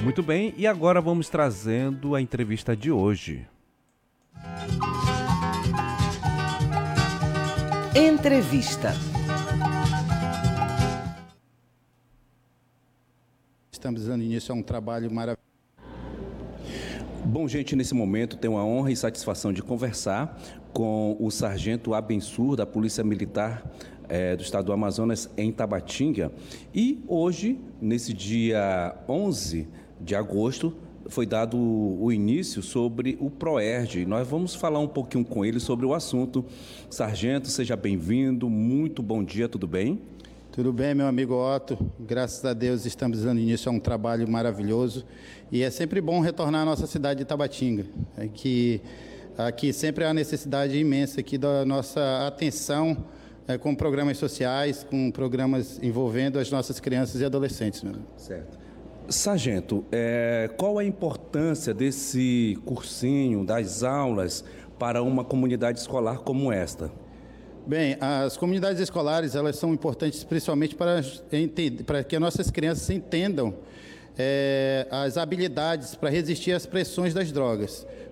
Muito bem, e agora vamos trazendo a entrevista de hoje. Entrevista. Estamos dando início a um trabalho maravilhoso. Bom, gente, nesse momento tenho a honra e satisfação de conversar com o sargento Abensur, da Polícia Militar do Estado do Amazonas, em Tabatinga. E hoje, nesse dia 11 de agosto, foi dado o início sobre o PROERD. Nós vamos falar um pouquinho com ele sobre o assunto. Sargento, seja bem-vindo, muito bom dia, tudo bem? Tudo bem, meu amigo Otto. Graças a Deus estamos dando início a um trabalho maravilhoso. E é sempre bom retornar à nossa cidade de Tabatinga. Aqui sempre há necessidade imensa aqui da nossa atenção com programas sociais, com programas envolvendo as nossas crianças e adolescentes. Meu. Certo. Sargento, qual a importância desse cursinho, das aulas, para uma comunidade escolar como esta? Bem, as comunidades escolares elas são importantes principalmente para que as nossas crianças entendam as habilidades para resistir às pressões das drogas.